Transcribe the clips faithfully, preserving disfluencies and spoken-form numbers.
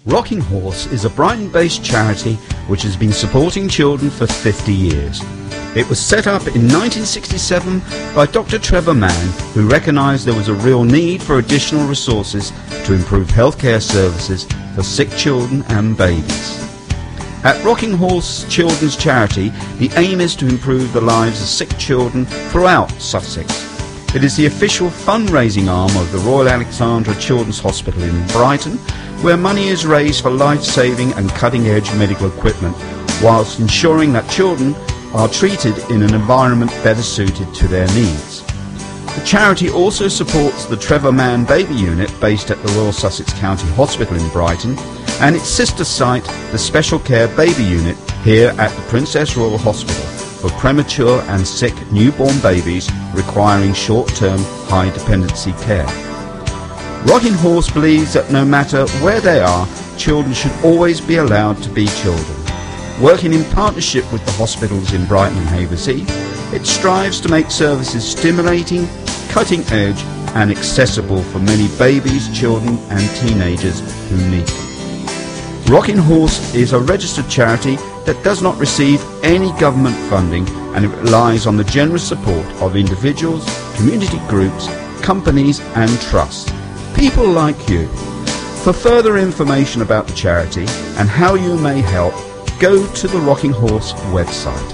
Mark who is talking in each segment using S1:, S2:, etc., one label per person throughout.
S1: Rocking Horse is a Brighton-based charity which has been supporting children for fifty years. It was set up in nineteen sixty-seven by Doctor Trevor Mann, who recognised there was a real need for additional resources to improve healthcare services for sick children and babies. At Rocking Horse Children's Charity, the aim is to improve the lives of sick children throughout Sussex. It is the official fundraising arm of the Royal Alexandra Children's Hospital in Brighton, where money is raised for life-saving and cutting-edge medical equipment, whilst ensuring that children are treated in an environment better suited to their needs. The charity also supports the Trevor Mann Baby Unit based at the Royal Sussex County Hospital in Brighton and its sister site, the Special Care Baby Unit, here at the Princess Royal Hospital for premature and sick newborn babies requiring short-term high-dependency care. Rocking Horse believes that no matter where they are, children should always be allowed to be children. Working in partnership with the hospitals in Brighton and Havesey, it strives to make services stimulating, cutting-edge and accessible for many babies, children and teenagers who need them. Rocking Horse is a registered charity that does not receive any government funding, and it relies on the generous support of individuals, community groups, companies and trusts, people like you. For further information about the charity and how you may help, go to the Rocking Horse website.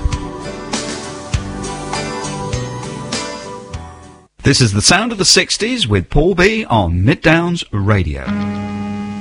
S2: This is the sound of the sixties with Paul B on Mid Downs Radio.